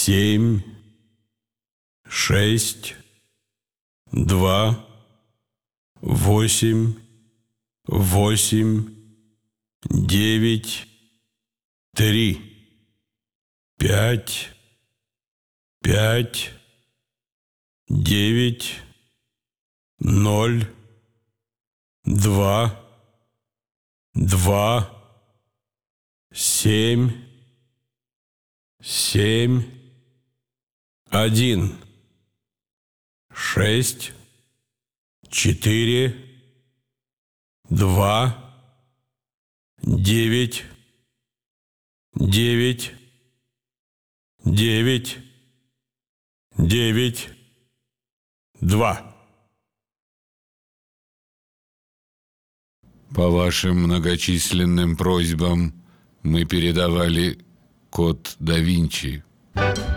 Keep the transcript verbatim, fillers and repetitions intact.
семь, шесть, два, восемь, восемь, девять, три, пять, пять, девять, ноль, два, два, семь, семь, один, шесть, четыре, два, девять, девять, девять, девять, два. По вашим многочисленным просьбам мы передавали код да Винчи.